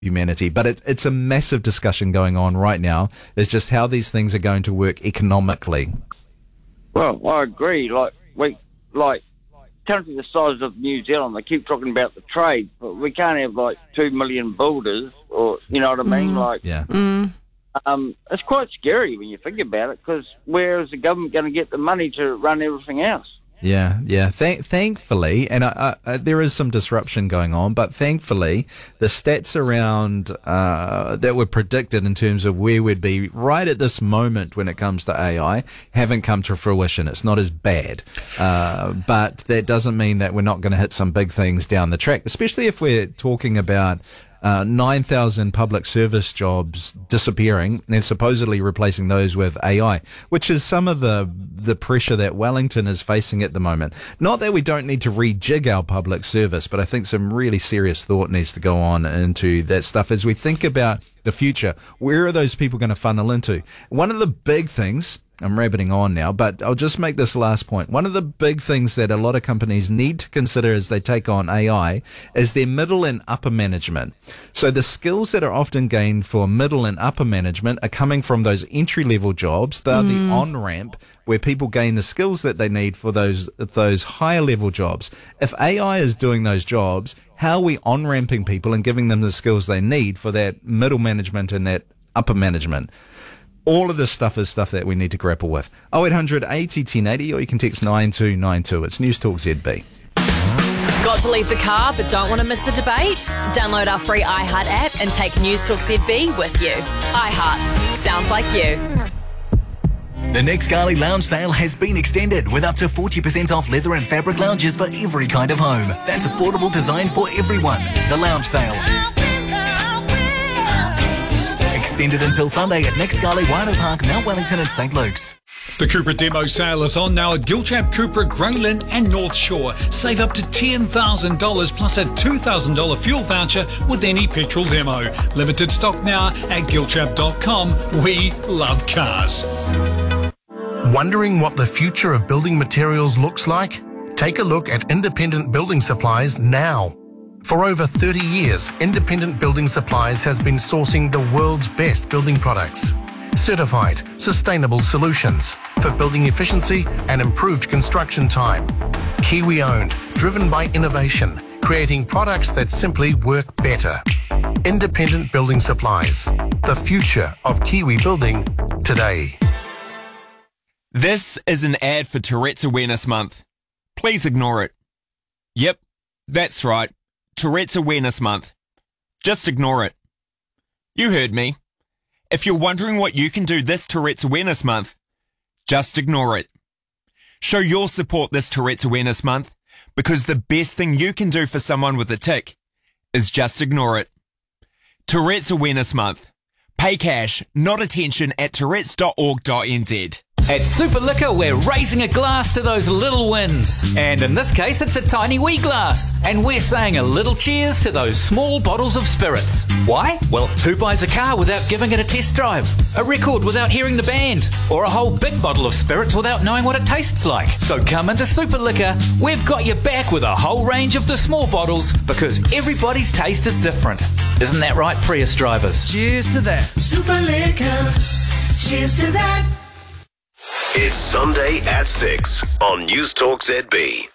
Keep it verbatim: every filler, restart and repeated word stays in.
humanity. But it, it's a massive discussion going on right now. It's just how these things are going to work economically. Well, I agree. Like we, like country the size of New Zealand, they keep talking about the trade, but we can't have like two million builders, or you know what I mean? Mm. Like, yeah. Mm. um, it's quite scary when you think about it. Because where is the government going to get the money to run everything else? Yeah, yeah. Th- thankfully, and I, I, there is some disruption going on, but thankfully, the stats around uh, that were predicted in terms of where we'd be right at this moment when it comes to A I haven't come to fruition. It's not as bad, uh, but that doesn't mean that we're not going to hit some big things down the track, especially if we're talking about Uh, nine thousand public service jobs disappearing and supposedly replacing those with A I, which is some of the the pressure that Wellington is facing at the moment. Not that we don't need to rejig our public service, but I think some really serious thought needs to go on into that stuff as we think about the future. Where are those people going to funnel into? One of the big things, I'm rabbiting on now, but I'll just make this last point. One of the big things that a lot of companies need to consider as they take on A I is their middle and upper management. So the skills that are often gained for middle and upper management are coming from those entry-level jobs. They're mm. the on-ramp where people gain the skills that they need for those those higher-level jobs. If A I is doing those jobs, how are we on-ramping people and giving them the skills they need for that middle management and that upper management? All of this stuff is stuff that we need to grapple with. oh eight hundred eighty ten eighty, or you can text nine two nine two. It's News Talk Z B. Got to leave the car but don't want to miss the debate? Download our free iHeart app and take News Talk Z B with you. iHeart. Sounds like you. The Nick Scali Lounge sale has been extended with up to forty percent off leather and fabric lounges for every kind of home. That's affordable design for everyone. The Lounge sale. Extended until Sunday at Nick Scali, Waiho Park, Mount Wellington and St Luke's. The Cupra demo sale is on now at Gilchap, Cupra, Graylin and North Shore. Save up to ten thousand dollars plus a two thousand dollars fuel voucher with any petrol demo. Limited stock now at gilchap dot com. We love cars. Wondering what the future of building materials looks like? Take a look at Independent Building Supplies now. For over thirty years, Independent Building Supplies has been sourcing the world's best building products. Certified, sustainable solutions for building efficiency and improved construction time. Kiwi-owned, driven by innovation, creating products that simply work better. Independent Building Supplies, the future of Kiwi building today. This is an ad for Tourette's Awareness Month. Please ignore it. Yep, that's right. Tourette's Awareness Month. Just ignore it. You heard me. If you're wondering what you can do this Tourette's Awareness Month, just ignore it. Show your support this Tourette's Awareness Month, because the best thing you can do for someone with a tic is just ignore it. Tourette's Awareness Month. Pay cash, not attention at tourettes dot org dot n z. At Super Liquor, we're raising a glass to those little wins. And in this case, it's a tiny wee glass. And we're saying a little cheers to those small bottles of spirits. Why? Well, who buys a car without giving it a test drive? A record without hearing the band? Or a whole big bottle of spirits without knowing what it tastes like? So come into Super Liquor. We've got your back with a whole range of the small bottles, because everybody's taste is different. Isn't that right, Prius drivers? Cheers to that. Super Liquor. Cheers to that. It's Sunday at six on News Talk Z B.